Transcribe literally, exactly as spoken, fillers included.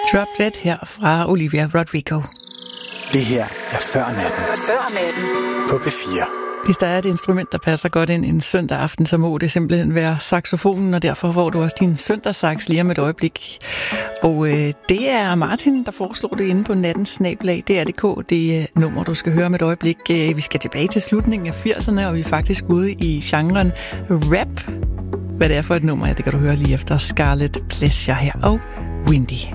Drop Dead her fra Olivia Rodrigo. Det her er Før Natten. Før Natten. På P fire. Hvis der er et instrument, der passer godt ind en søndag aften, så må det simpelthen være saxofonen, og derfor får du også din søndagssax lige om et øjeblik. Og øh, det er Martin, der foreslår det inde på nattens snablag. Det er D K, det er nummer, du skal høre om et øjeblik. Vi skal tilbage til slutningen af firserne, og vi er faktisk ude i genren rap. Hvad det er for et nummer, ja, det kan du høre lige efter Scarlet Pleasure her og Windy.